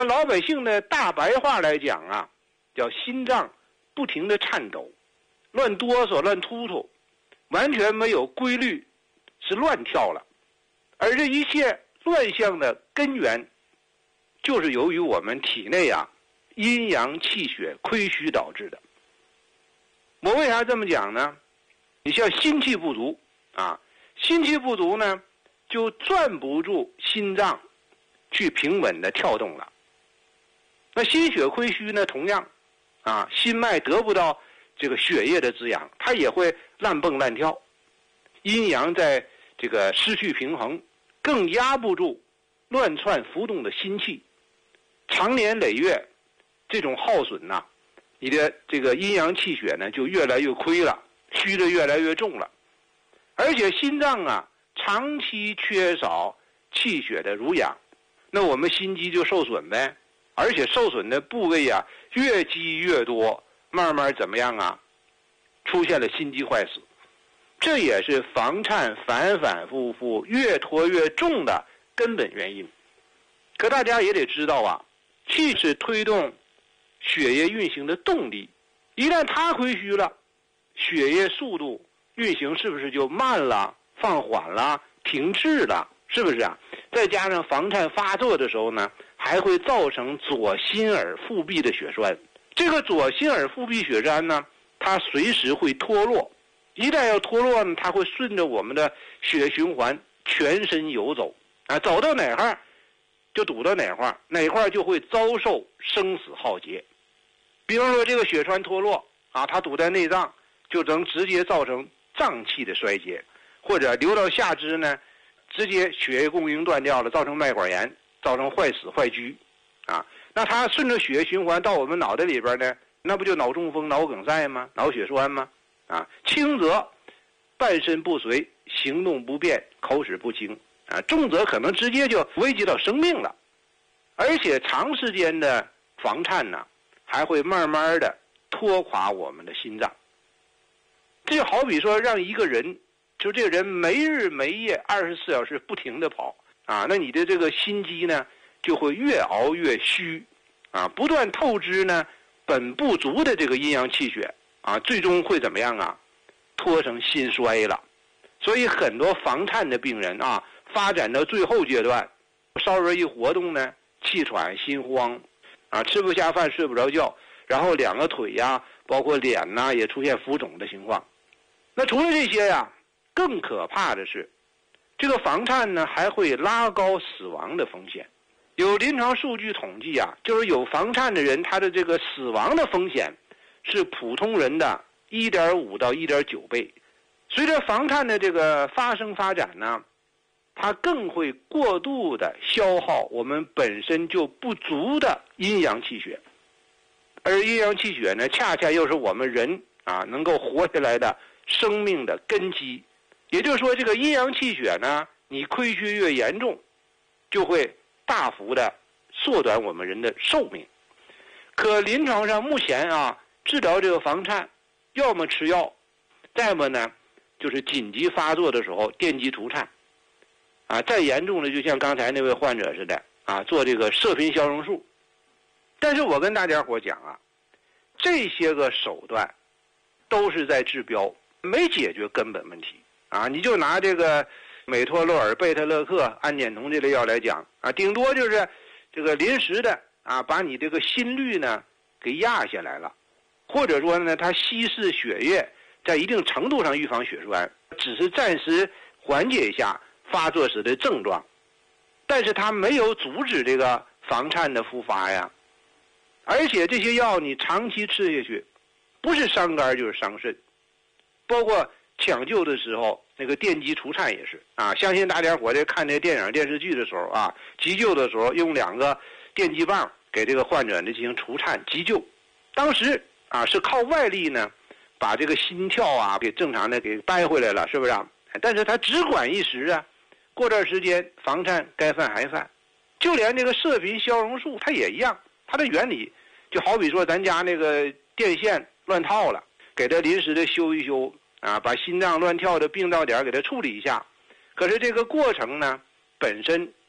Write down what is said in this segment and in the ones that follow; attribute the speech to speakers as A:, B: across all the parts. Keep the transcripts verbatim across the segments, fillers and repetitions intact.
A: 老百姓的大白话来讲啊，叫心脏不停的颤抖，乱哆嗦乱突突，完全没有规律，是乱跳了。而这一切乱象的根源，就是由于我们体内啊阴阳气血亏虚导致的。我为啥这么讲呢？你像心气不足啊，心气不足呢，就攥不住心脏去平稳的跳动了。那心血亏虚呢，同样啊，心脉得不到这个血液的滋养，它也会乱蹦乱跳，阴阳在这个失去平衡，更压不住乱窜浮动的心气，长年累月这种耗损呐、啊，你的这个阴阳气血呢就越来越亏了，虚的越来越重了。而且心脏啊长期缺少气血的濡养，那我们心肌就受损呗，而且受损的部位啊越积越多，慢慢怎么样啊，出现了心肌坏死。这也是房颤反反复复越拖越重的根本原因。可大家也得知道啊，气是推动血液运行的动力，一旦它亏虚了，血液速度运行是不是就慢了、放缓了、停滞了？是不是啊？再加上房颤发作的时候呢，还会造成左心耳腹壁的血栓。这个左心耳腹壁血栓呢，它随时会脱落，一旦要脱落呢，它会顺着我们的血液循环全身游走啊，走到哪块就堵到哪块，哪块就会遭受生死浩劫。比方说这个血栓脱落啊，它堵在内脏，就能直接造成脏器的衰竭，或者流到下肢呢，直接血液供应断掉了，造成脉管炎，造成坏死坏疽啊。那它顺着血液循环到我们脑袋里边呢，那不就脑中风、脑梗塞吗？脑血栓吗？啊，轻则半身不遂，行动不便，口齿不清啊，重则可能直接就危及到生命了。而且长时间的房颤呢，还会慢慢的拖垮我们的心脏。这就好比说让一个人，就这个人没日没夜二十四小时不停的跑啊，那你的这个心肌呢就会越熬越虚啊，不断透支呢本不足的这个阴阳气血啊，最终会怎么样啊？拖成心衰了。所以很多房颤的病人啊，发展到最后阶段，稍微一活动呢，气喘心慌啊，吃不下饭睡不着觉，然后两个腿呀、啊，包括脸呐、啊，也出现浮肿的情况。那除了这些呀、啊，更可怕的是，这个房颤呢还会拉高死亡的风险。有临床数据统计啊，就是有房颤的人，他的这个死亡的风险是普通人的 一点五 到 一点九 倍。随着房颤的这个发生发展呢，它更会过度的消耗我们本身就不足的阴阳气血，而阴阳气血呢，恰恰又是我们人啊能够活下来的生命的根基。也就是说，这个阴阳气血呢，你亏虚越严重，就会大幅的缩短我们人的寿命。可临床上目前啊，治疗这个房颤，要么吃药，再么呢就是紧急发作的时候电击除颤啊，再严重的就像刚才那位患者似的啊，做这个射频消融术。但是我跟大家伙讲啊，这些个手段都是在治标，没解决根本问题啊。你就拿这个美托洛尔、贝特勒克、氨碱酮这类药来讲啊，顶多就是这个临时的啊，把你这个心率呢给压下来了，或者说呢，它稀释血液，在一定程度上预防血栓，只是暂时缓解一下发作时的症状，但是它没有阻止这个房颤的复发呀。而且这些药你长期吃下去，不是伤肝就是伤肾。包括抢救的时候，那个电击除颤也是啊。相信大家伙在看这电影电视剧的时候啊，急救的时候用两个电击棒给这个患者呢进行除颤急救。当时啊是靠外力呢把这个心跳啊给正常的给掰回来了，是不是啊？但是它只管一时啊，过段时间房颤该犯还犯。就连这个射频消融术它也一样，它的原理就好比说咱家那个电线乱套了，给它临时的修一修啊，把心脏乱跳的病灶点给它处理一下。可是这个过程呢本身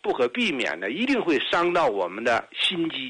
A: 不可避免的一定会伤到我们的心肌。